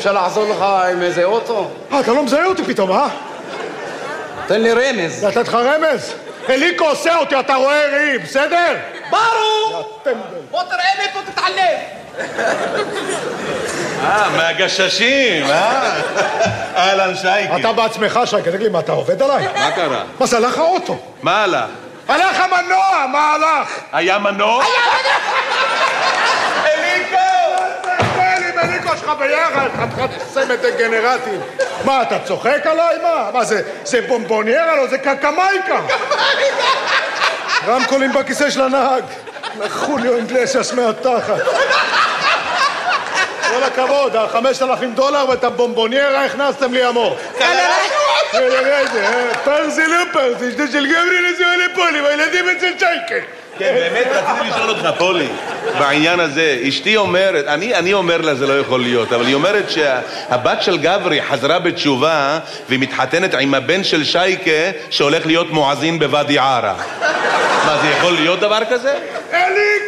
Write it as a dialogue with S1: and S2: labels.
S1: אפשר לעזור לך עם איזה אוטו?
S2: אתה לא מזהה אותי פתאום, אה?
S1: תן לי רמז.
S2: לתת לך רמז? אליקו עושה אותי, אתה רואה ראי, בסדר?
S1: ברור! בוא תראה לי אותו, תתעלם.
S3: מהגששים, אהלן שייקי.
S2: אתה בעצמך, שייקי, תגיד לי, מה, אתה עובד עליי?
S3: מה קרה?
S2: מה זה, הלך האוטו?
S3: מה הלך?
S2: הלך המנוע, מה הלך?
S3: היה מנוע? אליקו!
S2: עם אליקו שלך ביחד, חתיכת סמד דגנרטים. מה, אתה צוחק עליי? מה, זה בומבוניירה? לא, זה קקמייקה. רמקולים בכיסא של הנהג. לחוליו אינגלסיאס מהתחת. כל הכבוד, $5,000 ואת הבומבוניירה הכנסתם לי המור. פרזי לא פרזי, שדה של גברי נשואה לפולי, והילדים אצל שייקה.
S3: כן, באמת רציתי לשאול אותך, פולי, בעניין הזה. אשתי אומרת, אני אומר לה זה לא יכול להיות, אבל היא אומרת שהבת של גברי חזרה בתשובה והיא מתחתנת עם הבן של שייקה שהולך להיות מואזין בוואדי ערה. מה, זה יכול להיות דבר כזה?